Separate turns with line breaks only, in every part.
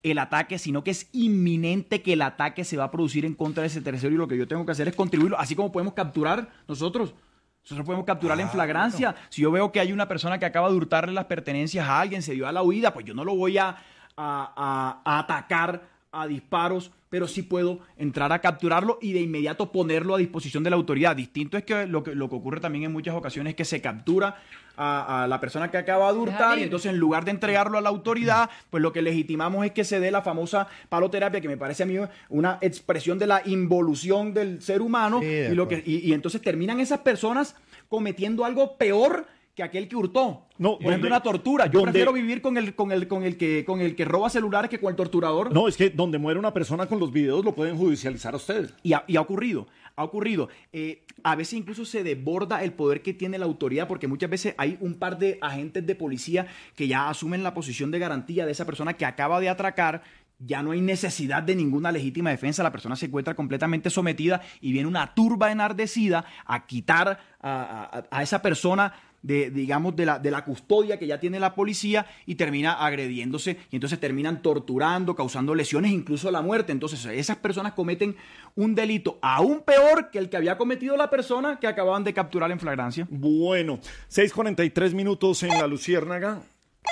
el ataque, sino que es inminente que el ataque se va a producir en contra de ese tercero y lo que yo tengo que hacer es contribuirlo, así como podemos capturar nosotros podemos capturarle en flagrancia. Si yo veo que hay una persona que acaba de hurtarle las pertenencias a alguien, se dio a la huida, pues yo no lo voy a atacar a disparos, pero sí puedo entrar a capturarlo y de inmediato ponerlo a disposición de la autoridad. Distinto es que lo que ocurre también en muchas ocasiones es que se captura a la persona que acaba de hurtar y entonces en lugar de entregarlo a la autoridad, pues lo que legitimamos es que se dé la famosa paloterapia, que me parece a mí una expresión de la involución del ser humano, sí, y entonces terminan esas personas cometiendo algo peor que aquel que hurtó. No, por ejemplo, una tortura. Yo prefiero vivir con el que roba celulares que con el torturador.
No, es que donde muere una persona con los videos lo pueden judicializar a ustedes.
Y ha ocurrido. A veces incluso se desborda el poder que tiene la autoridad, porque muchas veces hay un par de agentes de policía que ya asumen la posición de garantía de esa persona que acaba de atracar. Ya no hay necesidad de ninguna legítima defensa, la persona se encuentra completamente sometida y viene una turba enardecida a quitar a esa persona de la custodia que ya tiene la policía y termina agrediéndose y entonces terminan torturando, causando lesiones, incluso la muerte. Entonces esas personas cometen un delito aún peor que el que había cometido la persona que acababan de capturar en flagrancia.
Bueno, 6:43 en la Luciérnaga.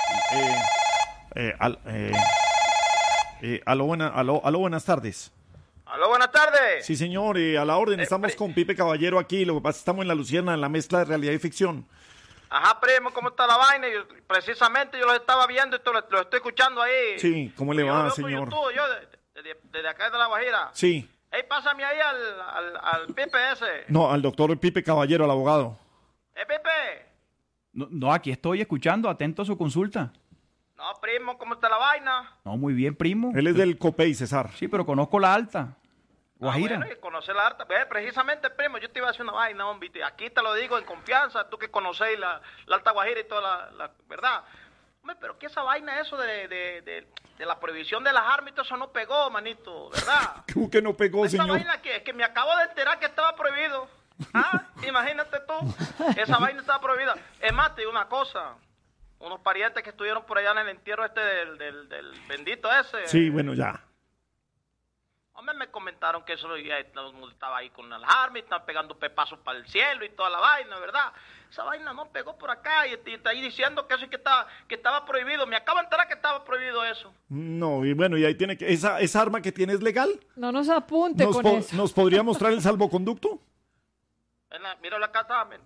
Aló, buenas tardes.
Aló, buenas tardes.
Sí, señor, a la orden. Estamos con Pipe Caballero aquí. Lo que pasa es que estamos en la Luciérnaga, en la mezcla de realidad y ficción.
Ajá, primo, ¿cómo está la vaina? Precisamente yo los estaba viendo y los estoy escuchando ahí.
Sí, ¿cómo le va, señor?
Yo desde acá de La Guajira.
Sí.
Ey, pásame ahí al Pipe ese.
No, al doctor Pipe Caballero, al abogado.
Pipe.
No, aquí estoy escuchando, atento a su consulta.
No, primo, ¿cómo está la vaina?
No, muy bien, primo.
Él es del COPEI, César.
Sí, pero conozco la alta. Guajira.
Bueno, y conocer la alta. Precisamente, primo, yo te iba a hacer una vaina, hombre. Aquí te lo digo en confianza, tú que conocéis la alta Guajira y toda la verdad. Hombre, pero que esa vaina, eso de la prohibición de las armas y todo eso no pegó, manito, ¿verdad?
¿Cómo que no pegó,
esa
señor?
Esa vaina que me acabo de enterar que estaba prohibido. Imagínate tú, esa vaina estaba prohibida. Es más, te digo una cosa. Unos parientes que estuvieron por allá en el entierro del bendito ese.
Sí, bueno, ya.
Hombre, me comentaron que eso ya estaba ahí con las armas, estaban pegando pepazos para el cielo y toda la vaina, ¿verdad? Esa vaina no pegó por acá y está ahí diciendo que eso es que estaba prohibido. Me acabo de enterar que estaba prohibido eso.
No, y bueno, y ahí tiene que... ¿Esa arma que tiene es legal?
No nos apunte con eso.
¿Nos podría mostrar el salvoconducto?
Míralo acá, también.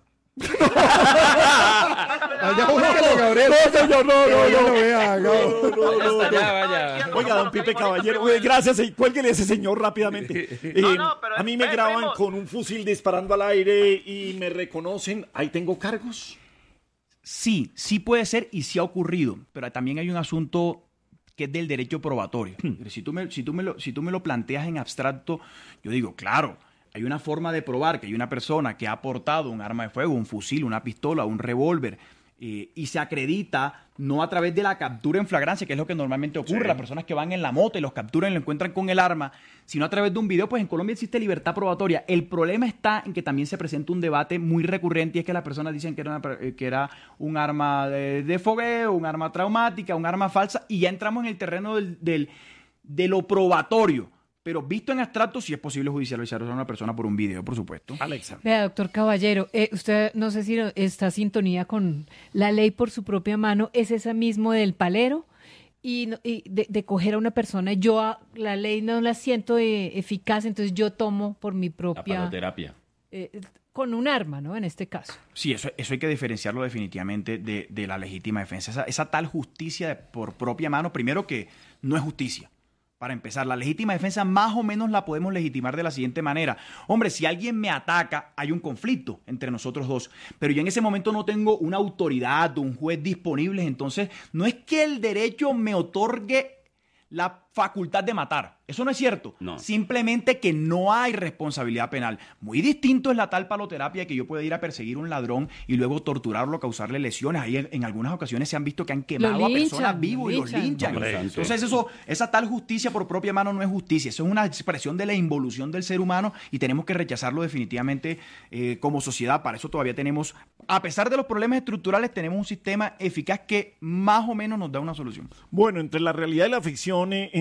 Allá búsquelo, Gabriel. No, señor, no vea. Oiga, don Pipe Caballero, gracias, cuélguele a ese señor rápidamente. A mí me graban con un fusil disparando al aire y me reconocen. ¿Ahí tengo cargos?
Sí puede ser y sí ha ocurrido, pero también hay un asunto que es del derecho probatorio. Si tú me lo planteas en abstracto, yo digo, claro, hay una forma de probar que hay una persona que ha portado un arma de fuego, un fusil, una pistola, un revólver, y se acredita no a través de la captura en flagrancia, que es lo que normalmente ocurre, sí. Las personas que van en la moto y los capturan y lo encuentran con el arma, sino a través de un video. Pues en Colombia existe libertad probatoria. El problema está en que también se presenta un debate muy recurrente y es que las personas dicen que era un arma de fogueo, un arma traumática, un arma falsa, y ya entramos en el terreno de lo probatorio. Pero visto en abstracto, sí es posible judicializar a una persona por un video, por supuesto.
Alexa.
Vea, doctor Caballero, usted no sé si está en sintonía con la ley por su propia mano, ¿es esa mismo del palero? Y de coger a una persona, la ley no la siento eficaz, entonces yo tomo por mi propia...
La paloterapia.
Con un arma, ¿no? En este caso.
Sí, eso hay que diferenciarlo definitivamente de la legítima defensa. Esa tal justicia por propia mano, primero que no es justicia. Para empezar, la legítima defensa más o menos la podemos legitimar de la siguiente manera. Hombre, si alguien me ataca, hay un conflicto entre nosotros dos, pero yo en ese momento no tengo una autoridad o un juez disponibles, entonces no es que el derecho me otorgue la facultad de matar. Eso no es cierto.
No.
Simplemente que no hay responsabilidad penal. Muy distinto es la tal paloterapia, que yo pueda ir a perseguir a un ladrón y luego torturarlo, causarle lesiones. Ahí en algunas ocasiones se han visto que han quemado a personas vivos y los linchan. Entonces esa tal justicia por propia mano no es justicia. Eso es una expresión de la involución del ser humano y tenemos que rechazarlo definitivamente como sociedad. Para eso todavía tenemos, a pesar de los problemas estructurales, tenemos un sistema eficaz que más o menos nos da una solución.
Bueno, entre la realidad y la ficción...